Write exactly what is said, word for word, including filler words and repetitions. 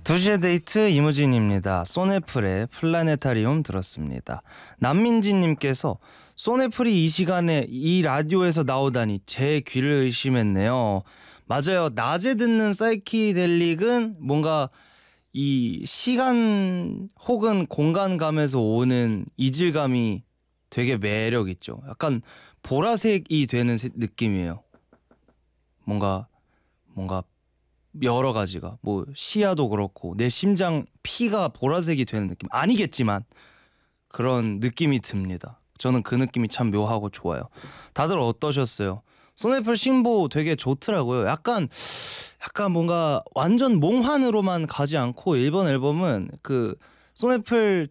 두 시의 데이트 이무진입니다. 소네플의 플라네타리움 들었습니다. 남민지님께서 소네플이 이 시간에 이 라디오에서 나오다니 제 귀를 의심했네요. 맞아요. 낮에 듣는 사이키델릭은 뭔가 이 시간 혹은 공간감에서 오는 이질감이 되게 매력 있죠. 약간 보라색이 되는 세- 느낌이에요. 뭔가 뭔가 여러 가지가 뭐 시야도 그렇고 내 심장 피가 보라색이 되는 느낌 아니겠지만 그런 느낌이 듭니다. 저는 그 느낌이 참 묘하고 좋아요. 다들 어떠셨어요? 소네플 신보 되게 좋더라고요. 약간 약간 뭔가 완전 몽환으로만 가지 않고 일본 앨범은 그 소네플